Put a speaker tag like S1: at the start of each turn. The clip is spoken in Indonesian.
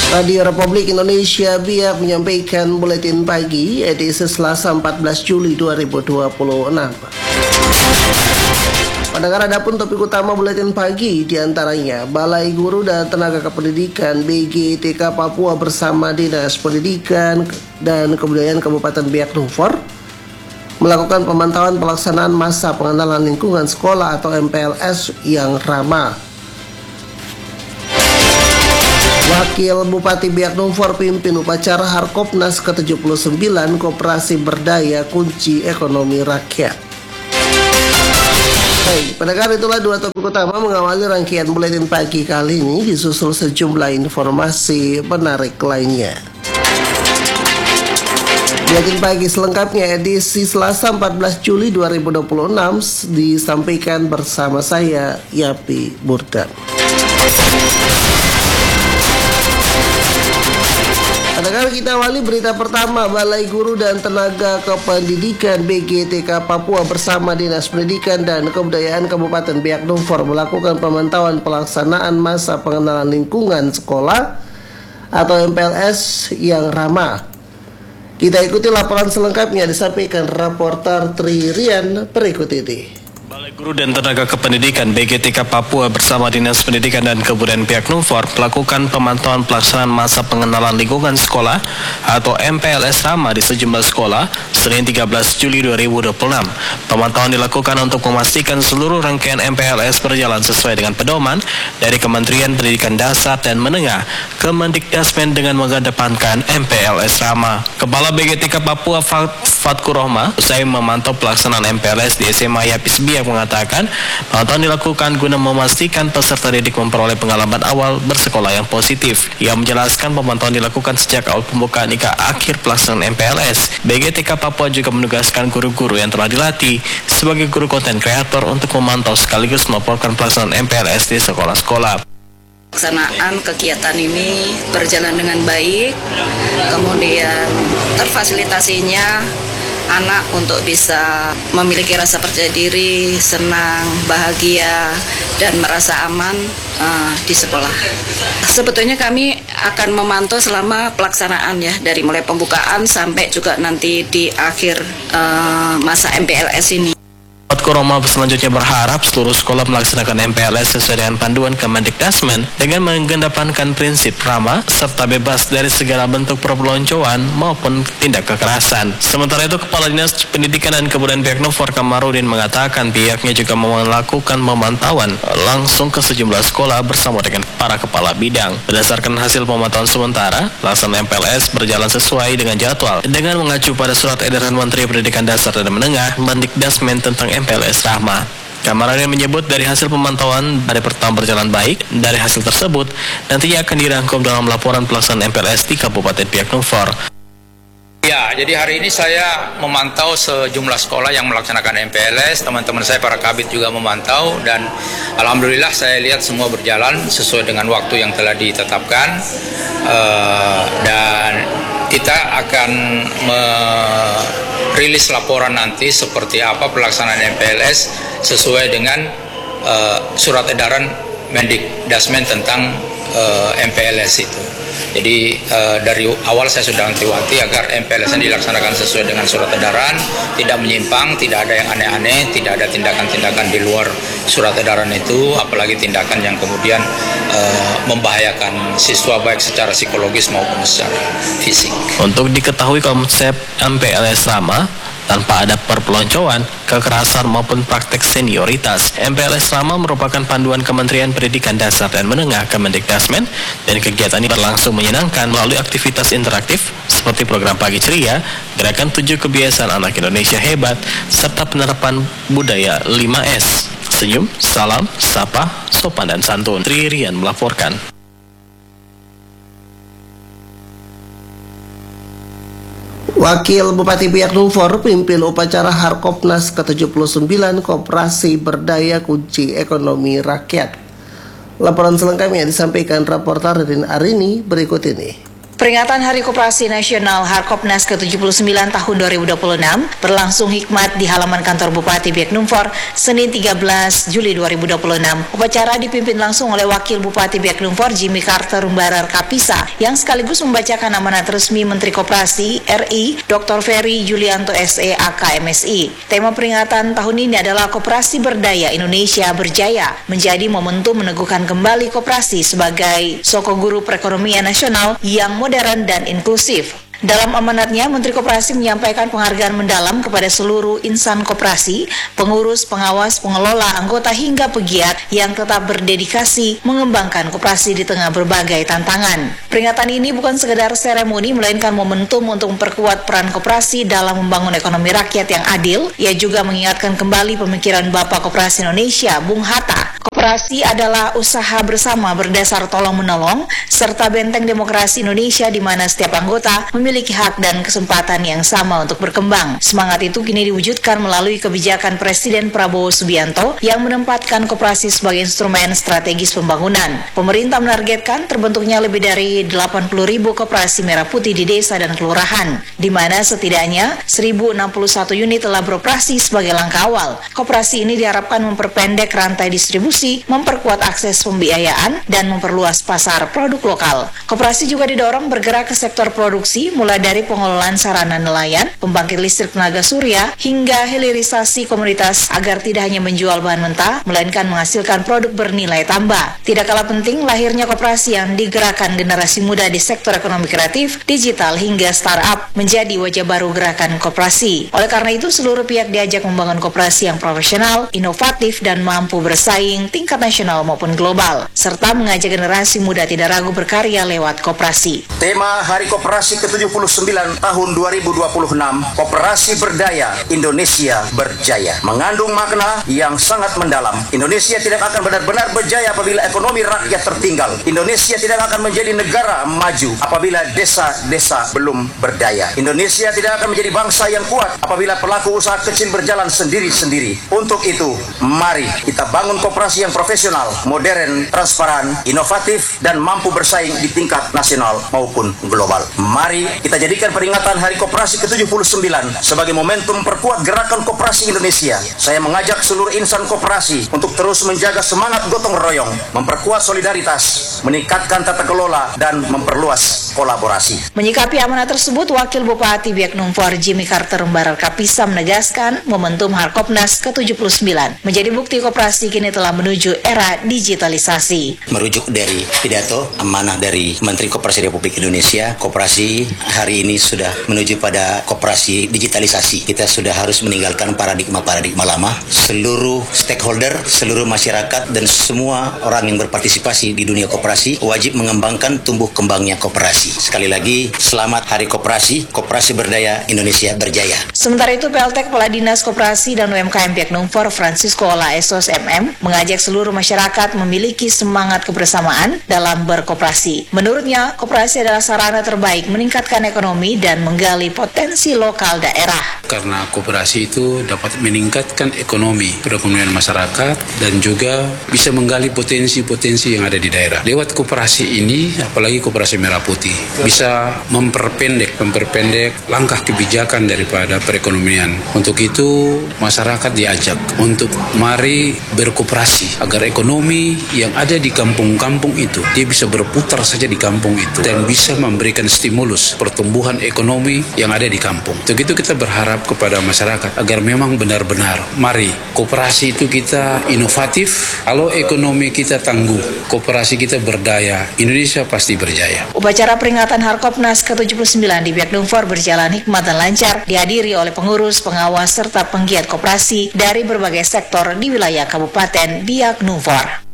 S1: Radio Republik Indonesia BIAK menyampaikan buletin pagi edisi Selasa 14 Juli 2026. Pendengar, adapun topik utama buletin pagi diantaranya Balai Guru dan Tenaga Kependidikan BGTK Papua bersama Dinas Pendidikan dan Kebudayaan Kabupaten Biak Numfor melakukan pemantauan pelaksanaan masa pengenalan lingkungan sekolah atau MPLS yang ramah. Wakil Bupati Biak Numfor pimpin upacara Harkopnas ke-79 Koperasi Berdaya Kunci Ekonomi Rakyat. Baik, pendengar, itulah dua topik utama mengawali rangkaian buletin pagi kali ini, disusul sejumlah informasi menarik lainnya. Buletin pagi selengkapnya edisi Selasa 14 Juli 2026 disampaikan bersama saya, Yapi Burdan. Pendengar, kita awali berita pertama. Balai Guru dan Tenaga Kependidikan BGTK Papua bersama Dinas Pendidikan dan Kebudayaan Kabupaten Biak Numfor melakukan pemantauan pelaksanaan masa pengenalan lingkungan sekolah atau MPLS yang ramah. Kita ikuti laporan selengkapnya disampaikan reporter Tri Rian berikut ini.
S2: Balai Guru dan Tenaga Kependidikan BGTK Papua bersama Dinas Pendidikan dan Kebudayaan Biak Numfor melakukan pemantauan pelaksanaan masa pengenalan lingkungan sekolah atau MPLS ramah di sejumlah sekolah Senin 13 Juli 2026. Pemantauan dilakukan untuk memastikan seluruh rangkaian MPLS berjalan sesuai dengan pedoman dari Kementerian Pendidikan Dasar dan Menengah Kemendikdasmen dengan mengedepankan MPLS ramah. Kepala BGTK Papua Fatkur Rohma usai memantau pelaksanaan MPLS di SMA Yapis Biak mengatakan pemantauan dilakukan guna memastikan peserta didik memperoleh pengalaman awal bersekolah yang positif. Ia menjelaskan pemantauan dilakukan sejak awal pembukaan hingga akhir pelaksanaan MPLS. BGTK Papua juga menugaskan guru-guru yang telah dilatih sebagai guru konten kreator untuk memantau sekaligus melaporkan pelaksanaan MPLS di sekolah-sekolah.
S3: Pelaksanaan kegiatan ini berjalan dengan baik, kemudian terfasilitasinya anak untuk bisa memiliki rasa percaya diri, senang, bahagia, dan merasa aman di sekolah. Sebetulnya kami akan memantau selama pelaksanaan ya, dari mulai pembukaan sampai juga nanti di akhir masa MPLS ini.
S2: Fatkur Rohma selanjutnya berharap seluruh sekolah melaksanakan MPLS sesuai dengan panduan Kemendikdasmen dengan mengedepankan prinsip ramah serta bebas dari segala bentuk perpeloncoan maupun tindak kekerasan. Sementara itu, Kepala Dinas Pendidikan dan Kebudayaan Biak Numfor Kamarudin mengatakan pihaknya juga melakukan pemantauan langsung ke sejumlah sekolah bersama dengan para kepala bidang. Berdasarkan hasil pemantauan sementara, pelaksanaan MPLS berjalan sesuai dengan jadwal dengan mengacu pada surat edaran Menteri Pendidikan Dasar dan Menengah Kemendikdasmen tentang MPLS ramah. Kamarudin menyebut dari hasil pemantauan hari pertama berjalan baik. Dari hasil tersebut nantinya akan dirangkum dalam laporan pelaksanaan MPLS di Kabupaten Biak Numfor.
S4: Ya, jadi hari ini saya memantau sejumlah sekolah yang melaksanakan MPLS. Teman-teman saya para kabit juga memantau dan alhamdulillah saya lihat semua berjalan sesuai dengan waktu yang telah ditetapkan. Dan kita akan merilis laporan nanti seperti apa pelaksanaan MPLS sesuai dengan surat edaran Mendikdasmen tentang MPLS itu. Jadi dari awal saya sudah wanti-wanti agar MPLS dilaksanakan sesuai dengan surat edaran, tidak menyimpang, tidak ada yang aneh-aneh, tidak ada tindakan-tindakan di luar surat edaran itu, apalagi tindakan yang kemudian membahayakan siswa baik secara psikologis maupun secara fisik.
S2: Untuk diketahui konsep MPLS ramah tanpa ada perpeloncoan, kekerasan maupun praktek senioritas. MPLS ramah merupakan panduan Kementerian Pendidikan Dasar dan Menengah Kemendikdasmen dan kegiatan ini berlangsung menyenangkan melalui aktivitas interaktif seperti program Pagi Ceria, Gerakan 7 Kebiasaan Anak Indonesia Hebat, serta penerapan budaya 5S. Senyum, salam, sapa, sopan dan santun. Tri Rian melaporkan.
S1: Wakil Bupati Biak Numfor pimpin upacara Harkopnas ke-79 Koperasi Berdaya Kunci Ekonomi Rakyat. Laporan selengkapnya disampaikan reporter Rin Arini berikut ini.
S5: Peringatan Hari Koperasi Nasional Harkopnas ke-79 tahun 2026 berlangsung hikmat di halaman kantor Bupati Biak Numfor Senin 13 Juli 2026. Upacara dipimpin langsung oleh Wakil Bupati Biak Numfor Jimmy Carter Umbarar Kapisa yang sekaligus membacakan amanat resmi Menteri Koperasi RI Dr. Ferry Julianto SE AK MSI. Tema peringatan tahun ini adalah Koperasi Berdaya Indonesia Berjaya, menjadi momentum meneguhkan kembali koperasi sebagai soko guru perekonomian nasional yang modern dan inklusif. Dalam amanatnya, Menteri Koperasi menyampaikan penghargaan mendalam kepada seluruh insan koperasi, pengurus, pengawas, pengelola, anggota hingga pegiat yang tetap berdedikasi mengembangkan koperasi di tengah berbagai tantangan. Peringatan ini bukan sekedar seremoni, melainkan momentum untuk memperkuat peran koperasi dalam membangun ekonomi rakyat yang adil. Ia juga mengingatkan kembali pemikiran Bapak Koperasi Indonesia, Bung Hatta. Koperasi adalah usaha bersama berdasar tolong-menolong, serta benteng demokrasi Indonesia di mana setiap anggota memiliki hak dan kesempatan yang sama untuk berkembang. Semangat itu kini diwujudkan melalui kebijakan Presiden Prabowo Subianto yang menempatkan koperasi sebagai instrumen strategis pembangunan. Pemerintah menargetkan terbentuknya lebih dari 80.000 koperasi merah putih di desa dan kelurahan, di mana setidaknya 1.061 unit telah beroperasi sebagai langkah awal. Koperasi ini diharapkan memperpendek rantai distribusi, memperkuat akses pembiayaan, dan memperluas pasar produk lokal. Koperasi juga didorong bergerak ke sektor produksi, mulai dari pengelolaan sarana nelayan, pembangkit listrik tenaga surya, hingga hilirisasi komoditas agar tidak hanya menjual bahan mentah, melainkan menghasilkan produk bernilai tambah. Tidak kalah penting, lahirnya koperasi yang digerakkan generasi muda di sektor ekonomi kreatif, digital, hingga startup menjadi wajah baru gerakan koperasi. Oleh karena itu, seluruh pihak diajak membangun koperasi yang profesional, inovatif, dan mampu bersaing tingkat nasional maupun global, serta mengajak generasi muda tidak ragu berkarya lewat koperasi.
S6: Tema Hari Koperasi ke-79 tahun 2026, Koperasi Berdaya Indonesia Berjaya, mengandung makna yang sangat mendalam. Indonesia tidak akan benar-benar berjaya apabila ekonomi rakyat tertinggal. Indonesia tidak akan menjadi negara maju apabila desa-desa belum berdaya. Indonesia tidak akan menjadi bangsa yang kuat apabila pelaku usaha kecil berjalan sendiri-sendiri. Untuk itu, mari kita bangun koperasi yang profesional, modern, transparan, inovatif, dan mampu bersaing di tingkat nasional maupun global. Mari kita jadikan peringatan Hari Koperasi ke-79 sebagai momentum perkuat gerakan koperasi Indonesia. Saya mengajak seluruh insan koperasi untuk terus menjaga semangat gotong royong, memperkuat solidaritas, meningkatkan tata kelola, dan memperluas kolaborasi.
S5: Menyikapi amanat tersebut, Wakil Bupati Biak Numfor Jimmy Carter Umbarar Kapisa menegaskan momentum Harkopnas ke-79 menjadi bukti koperasi kini telah menuju era digitalisasi.
S7: Merujuk dari pidato amanah dari Menteri Koperasi Republik Indonesia, koperasi hari ini sudah menuju pada koperasi digitalisasi. Kita sudah harus meninggalkan paradigma-paradigma lama. Seluruh stakeholder, seluruh masyarakat, dan semua orang yang berpartisipasi di dunia koperasi wajib mengembangkan tumbuh kembangnya koperasi. Sekali lagi, selamat Hari Koperasi, Koperasi Berdaya Indonesia Berjaya.
S5: Sementara itu, PLT Kepala Dinas Koperasi dan UMKM Biak Numfor Francisco Ola Esos MM mengajak seluruh masyarakat memiliki semangat kebersamaan dalam berkoperasi. Menurutnya, koperasi adalah sarana terbaik meningkatkan ekonomi dan menggali potensi lokal daerah.
S8: Karena koperasi itu dapat meningkatkan ekonomi, perekonomian masyarakat, dan juga bisa menggali potensi-potensi yang ada di daerah. Lewat koperasi ini, apalagi koperasi merah putih, bisa memperpendek langkah kebijakan daripada perekonomian. Untuk itu, masyarakat diajak untuk mari berkoperasi agar ekonomi yang ada di kampung-kampung itu, dia bisa berputar saja di kampung itu dan bisa memberikan stimulus pertumbuhan ekonomi yang ada di kampung. Untuk itu kita berharap kepada masyarakat agar memang benar-benar mari koperasi itu kita inovatif. Kalau ekonomi kita tangguh, koperasi kita berdaya, Indonesia pasti berjaya.
S5: Upacara peringatan Harkopnas ke-79 di Biak Numfor berjalan hikmat dan lancar, dihadiri oleh pengurus, pengawas, serta penggiat koperasi dari berbagai sektor di wilayah Kabupaten Biak Numfor.